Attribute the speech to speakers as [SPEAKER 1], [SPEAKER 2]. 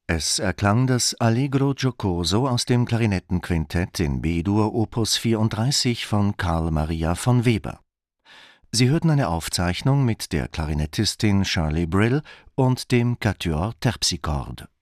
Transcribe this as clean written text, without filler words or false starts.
[SPEAKER 1] Es erklang das Allegro giocoso aus dem Klarinettenquintett in B-Dur Opus 34 von Carl Maria von Weber. Sie hörten eine Aufzeichnung mit der Klarinettistin Shirley Brill und dem Quatuor Terpsichorde.